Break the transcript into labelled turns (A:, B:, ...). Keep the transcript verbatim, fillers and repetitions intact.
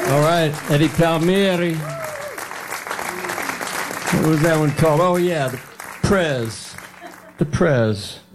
A: All right, Eddie Palmieri. What was that one called? Oh, yeah, the Prez. The Prez.